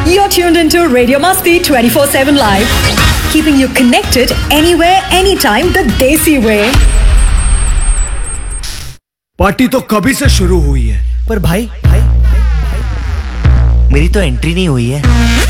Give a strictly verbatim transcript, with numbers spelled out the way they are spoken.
You're tuned into Radio Masti twenty-four seven Live, keeping you connected anywhere, anytime the Desi way. Party तो कभी से शुरू हुई है, पर भाई, भाई, भाई, भाई मेरी तो एंट्री नहीं हुई है।